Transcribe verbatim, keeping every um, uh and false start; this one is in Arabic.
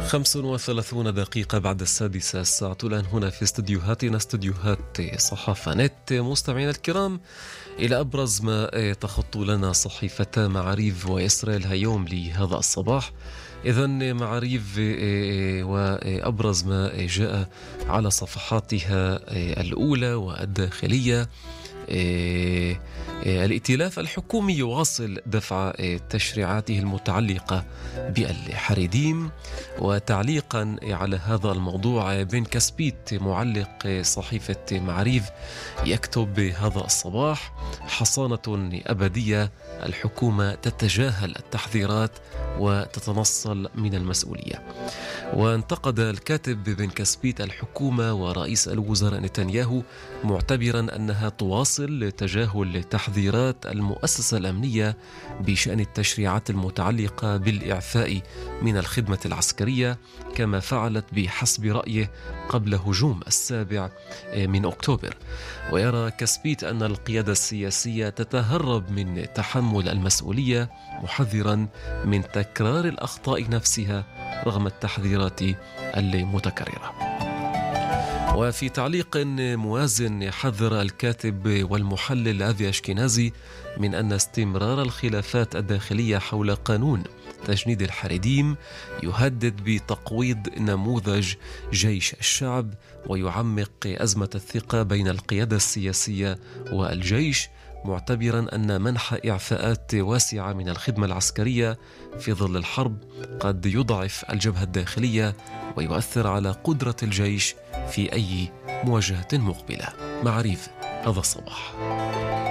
خمس وثلاثون دقيقة بعد السادسة، الساعة الآن هنا في استديوهاتنا، استديوهات صحافة نت. مستمعينا الكرام، إلى أبرز ما تخط لنا صحيفتا معاريف وإسرائيل هيوم لهذا الصباح. إذن معاريف وأبرز ما جاء على صفحاتها الأولى والداخلية: الائتلاف الحكومي يواصل دفع تشريعاته المتعلقة بالحريديم. وتعليقا على هذا الموضوع، بن كسبيت معلق صحيفة معاريف يكتب هذا الصباح: حصانة أبدية، الحكومة تتجاهل التحذيرات وتتنصل من المسؤولية. وانتقد الكاتب بن كسبيت الحكومة ورئيس الوزراء نتنياهو، معتبرا أنها تواصل تجاهل تحذيرات المؤسسة الأمنية بشأن التشريعات المتعلقة بالإعفاء من الخدمة العسكرية، كما فعلت بحسب رأيه قبل هجوم السابع من أكتوبر. ويرى كسبيت أن القيادة السياسية تتهرب من تحمل المسؤولية، محذرا من تكرار الأخطاء نفسها رغم التحذيرات المتكررة. وفي تعليق موازن، حذر الكاتب والمحلل أفي أشكنازي من أن استمرار الخلافات الداخلية حول قانون تجنيد الحريديم يهدد بتقويض نموذج جيش الشعب ويعمق أزمة الثقة بين القيادة السياسية والجيش، معتبرا أن منح إعفاءات واسعة من الخدمة العسكرية في ظل الحرب قد يضعف الجبهة الداخلية ويؤثر على قدرة الجيش في أي مواجهة مقبلة. معاريف هذا الصباح.